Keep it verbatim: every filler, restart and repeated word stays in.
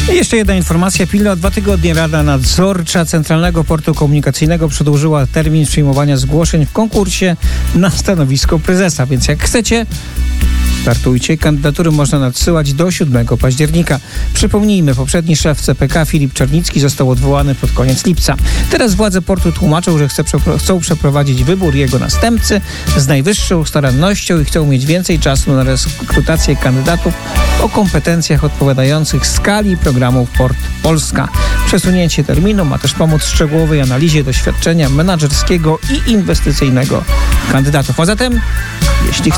I jeszcze jedna informacja pilna. Dwa tygodnie Rada Nadzorcza Centralnego Portu Komunikacyjnego przedłużyła termin przyjmowania zgłoszeń w konkursie na stanowisko prezesa. Więc jak chcecie, startujcie. Kandydatury można nadsyłać do siódmego października. Przypomnijmy, poprzedni szef C P K Filip Czernicki został odwołany pod koniec lipca. Teraz władze portu tłumaczą, że chce, chcą przeprowadzić wybór jego następcy z najwyższą starannością i chcą mieć więcej czasu na rekrutację kandydatów o kompetencjach odpowiadających skali programu Port Polska. Przesunięcie terminu ma też pomóc szczegółowej analizie doświadczenia menadżerskiego i inwestycyjnego kandydatów. A zatem, jeśli chcecie